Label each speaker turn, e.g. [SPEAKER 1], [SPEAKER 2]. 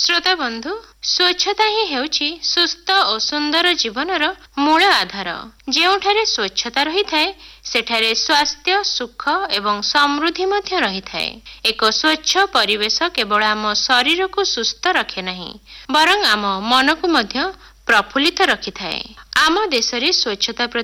[SPEAKER 1] ଶ୍ରୋତା ବନ୍ଧୁ, ସ୍ୱଚ୍ଛତା ହିଁ ହେଉଛି ସୁସ୍ଥ ଓ ସୁନ୍ଦର ଜୀବନର ମୂଳ ଆଧାର। ଯେଉଁଠାରେ ସ୍ୱଚ୍ଛତା ରହିଥାଏ ସେଠାରେ ସ୍ୱାସ୍ଥ୍ୟ, ସୁଖ ଏବଂ ସମୃଦ୍ଧି ମଧ୍ୟ ରହିଥାଏ। ଏକ ସ୍ୱଚ୍ଛ ପରିବେଶ କେବଳ ଆମ ଶରୀରକୁ ସୁସ୍ଥ ରଖେ ନାହିଁ, ବରଂ ଆମ ମନକୁ ମଧ୍ୟ ପ୍ରଫୁଲ୍ଲିତ ରଖିଥାଏ। ଆମ ଦେଶରେ ସ୍ୱଚ୍ଛତା